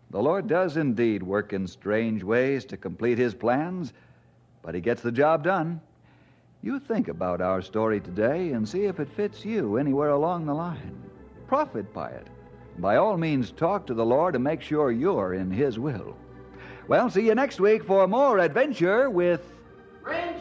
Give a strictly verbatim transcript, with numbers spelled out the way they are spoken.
The Lord does indeed work in strange ways to complete His plans, but He gets the job done. You think about our story today and see if it fits you anywhere along the line. Profit by it. By all means, talk to the Lord and make sure you're in His will. Well, see you next week for more adventure with... Friendship!